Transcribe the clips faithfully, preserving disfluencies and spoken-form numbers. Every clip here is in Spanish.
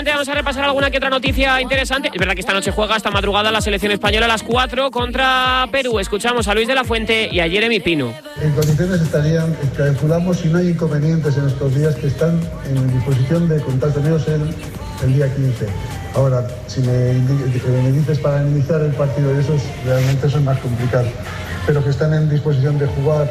Vamos a repasar alguna que otra noticia interesante. Es verdad que esta noche juega esta madrugada la selección española a las cuatro contra Perú. Escuchamos a Luis de la Fuente y a Jeremy Pino. En condiciones estarían, calculamos, si no hay inconvenientes en estos días, que están en disposición de contar con ellos el, el día quince. Ahora, si me, me dices para iniciar el partido, y eso es, realmente eso es más complicado, pero que están en disposición de jugar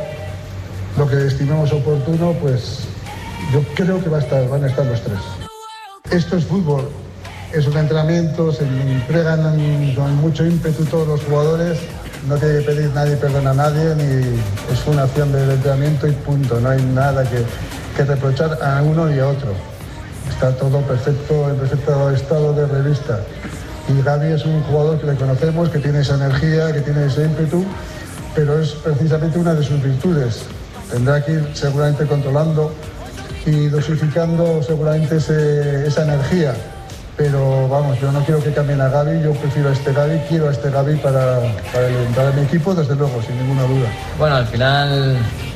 lo que estimemos oportuno, pues yo creo que va a estar, van a estar los tres. Esto es fútbol, es un entrenamiento, se entregan con mucho ímpetu todos los jugadores, no tiene que pedir nadie perdón a nadie, ni es una acción del entrenamiento y punto, no hay nada que, que reprochar a uno y a otro. Está todo perfecto, en perfecto estado de revista. Y Gavi es un jugador que le conocemos, que tiene esa energía, que tiene ese ímpetu, pero es precisamente una de sus virtudes. Tendrá que ir seguramente controlando y dosificando seguramente ese, esa energía, pero vamos, yo no quiero que cambien a Gavi, yo prefiero a este Gavi, quiero a este Gavi para, para, el, para mi equipo, desde luego, sin ninguna duda. Bueno, al final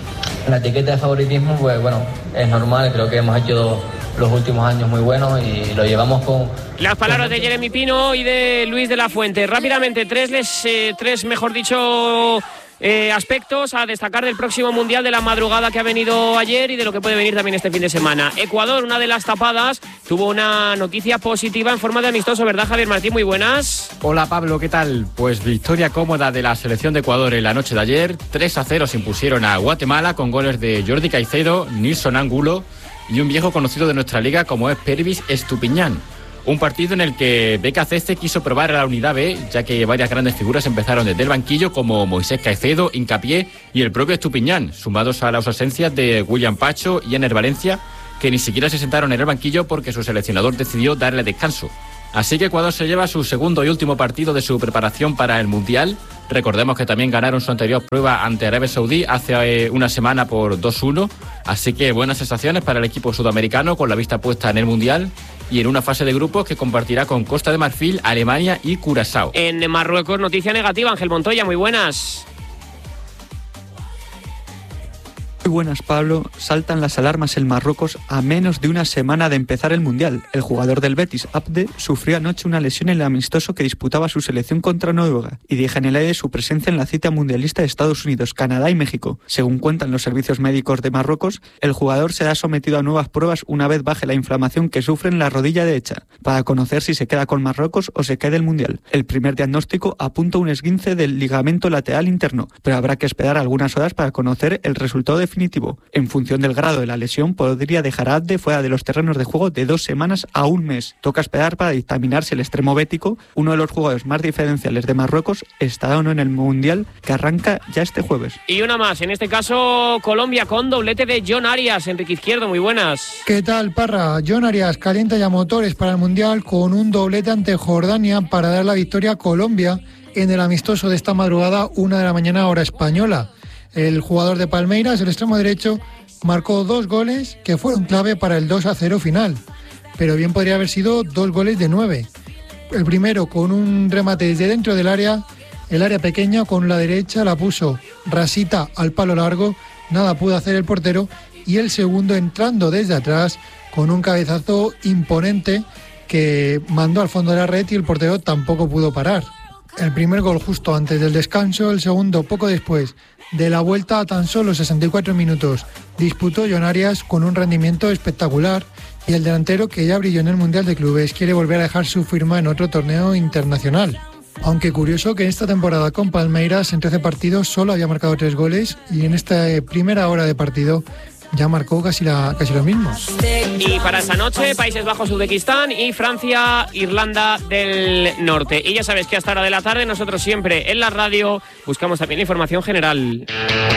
la etiqueta de favoritismo, pues bueno, es normal, creo que hemos hecho los últimos años muy buenos y lo llevamos con... Las palabras de Jeremy Pino y de Luis de la Fuente. Rápidamente, tres, les, eh, tres mejor dicho... Eh, aspectos a destacar del próximo Mundial, de la madrugada que ha venido ayer y de lo que puede venir también este fin de semana. Ecuador, una de las tapadas, tuvo una noticia positiva en forma de amistoso, ¿verdad, Javier Martín? Muy buenas. Hola, Pablo, ¿qué tal? Pues victoria cómoda de la selección de Ecuador en la noche de ayer. tres a cero se impusieron a Guatemala con goles de Jordi Caicedo, Nilson Angulo y un viejo conocido de nuestra liga como es Pervis Estupiñán. Un partido en el que Beca Ceste quiso probar a la unidad B, ya que varias grandes figuras empezaron desde el banquillo, como Moisés Caicedo, Hincapié y el propio Estupiñán, sumados a las ausencias de William Pacho y Ener Valencia, que ni siquiera se sentaron en el banquillo porque su seleccionador decidió darle descanso. Así que Ecuador se lleva su segundo y último partido de su preparación para el Mundial. Recordemos que también ganaron su anterior prueba ante Arabia Saudí hace una semana por dos uno, así que buenas sensaciones para el equipo sudamericano con la vista puesta en el Mundial y en una fase de grupos que compartirá con Costa de Marfil, Alemania y Curazao. En Marruecos, noticia negativa, Ángel Montoya, muy buenas. Muy buenas, Pablo. Saltan las alarmas en Marruecos a menos de una semana de empezar el Mundial. El jugador del Betis, Abde, sufrió anoche una lesión en el amistoso que disputaba su selección contra Noruega y deja en el aire su presencia en la cita mundialista de Estados Unidos, Canadá y México. Según cuentan los servicios médicos de Marruecos, el jugador será sometido a nuevas pruebas una vez baje la inflamación que sufre en la rodilla derecha, para conocer si se queda con Marruecos o se cae del Mundial. El primer diagnóstico apunta a un esguince del ligamento lateral interno, pero habrá que esperar algunas horas para conocer el resultado definitivo. En función del grado de la lesión, podría dejar a Abde fuera de los terrenos de juego de dos semanas a un mes. Toca esperar para dictaminar si el extremo bético, uno de los jugadores más diferenciales de Marruecos, estará o no en el Mundial que arranca ya este jueves. Y una más, en este caso Colombia con doblete de John Arias. Enrique Izquierdo, muy buenas. ¿Qué tal, Parra? John Arias calienta ya motores para el Mundial con un doblete ante Jordania para dar la victoria a Colombia en el amistoso de esta madrugada, una de la mañana hora española. El jugador de Palmeiras, el extremo derecho, marcó dos goles que fueron clave para el dos a cero final, pero bien podría haber sido dos goles de nueve. El primero con un remate desde dentro del área, el área pequeña con la derecha la puso rasita al palo largo, nada pudo hacer el portero, y el segundo entrando desde atrás con un cabezazo imponente que mandó al fondo de la red y el portero tampoco pudo parar. El primer gol justo antes del descanso, el segundo poco después de la vuelta a tan solo sesenta y cuatro minutos. Disputó John Arias con un rendimiento espectacular y el delantero, que ya brilló en el Mundial de Clubes, quiere volver a dejar su firma en otro torneo internacional. Aunque curioso que en esta temporada con Palmeiras en trece partidos solo había marcado tres goles y en esta primera hora de partido ya marcó casi, la, casi lo mismo. Y para esta noche, Países Bajos, Uzbekistán y Francia, Irlanda del Norte. Y ya sabes que hasta hora de la tarde nosotros siempre en la radio buscamos también la información general.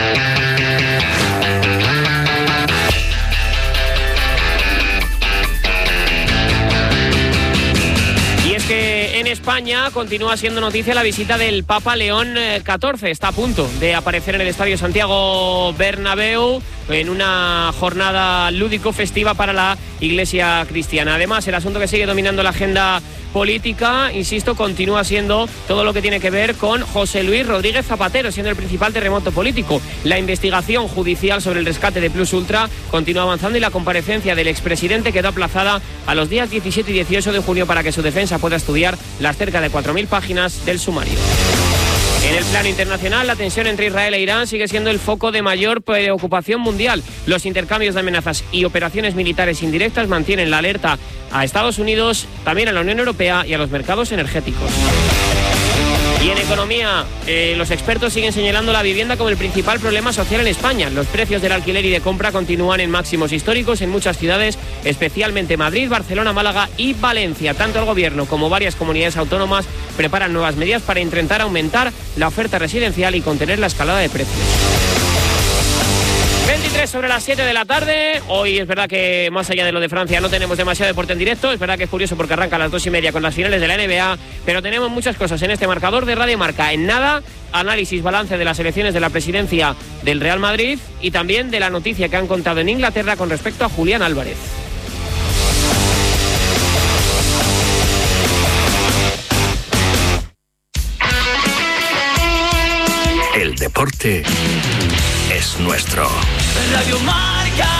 Y es que en España continúa siendo noticia la visita del Papa León catorce. Está a punto de aparecer en el Estadio Santiago Bernabéu. en una jornada lúdico-festiva para la Iglesia cristiana. Además, el asunto que sigue dominando la agenda política, insisto, continúa siendo todo lo que tiene que ver con José Luis Rodríguez Zapatero, siendo el principal terremoto político. La investigación judicial sobre el rescate de Plus Ultra continúa avanzando y la comparecencia del expresidente quedó aplazada a los días diecisiete y dieciocho de junio para que su defensa pueda estudiar las cerca de cuatro mil páginas del sumario. En el plano internacional, la tensión entre Israel e Irán sigue siendo el foco de mayor preocupación mundial. Los intercambios de amenazas y operaciones militares indirectas mantienen la alerta a Estados Unidos, también a la Unión Europea y a los mercados energéticos. Y en economía, eh, los expertos siguen señalando la vivienda como el principal problema social en España. Los precios del alquiler y de compra continúan en máximos históricos en muchas ciudades, especialmente Madrid, Barcelona, Málaga y Valencia. Tanto el gobierno como varias comunidades autónomas preparan nuevas medidas para intentar aumentar la oferta residencial y contener la escalada de precios. veintitrés sobre las siete de la tarde. Hoy es verdad que más allá de lo de Francia no tenemos demasiado deporte en directo. Es verdad que es curioso porque arranca a las dos y media con las finales de la N B A, pero tenemos muchas cosas en este marcador de Radio Marca. En nada, análisis, balance de las elecciones de la presidencia del Real Madrid y también de la noticia que han contado en Inglaterra con respecto a Julián Álvarez. El deporte es nuestro. Radio Marca.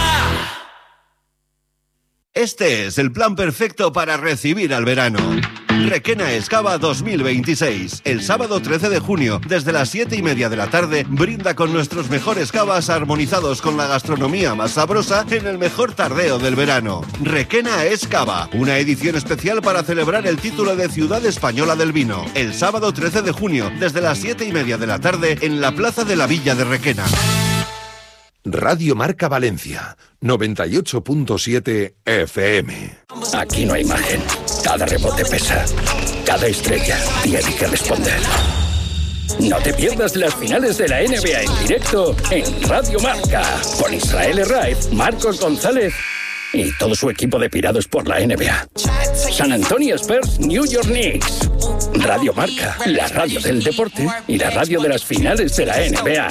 Este es el plan perfecto para recibir al verano. Requena Excava dos mil veintiséis. El sábado trece de junio, desde las siete y media de la tarde, brinda con nuestros mejores cavas armonizados con la gastronomía más sabrosa en el mejor tardeo del verano. Requena Excava, una edición especial para celebrar el título de Ciudad Española del Vino. El sábado trece de junio, desde las siete y media de la tarde, en la Plaza de la Villa de Requena. Radio Marca Valencia, noventa y ocho punto siete F M. Aquí no hay imagen. Cada rebote pesa. Cada estrella tiene que responder. No te pierdas las finales de la N B A en directo en Radio Marca. Con Israel Herraiz, Marcos González y todo su equipo de pirados por la N B A. San Antonio Spurs, New York Knicks. Radio Marca, la radio del deporte y la radio de las finales de la N B A.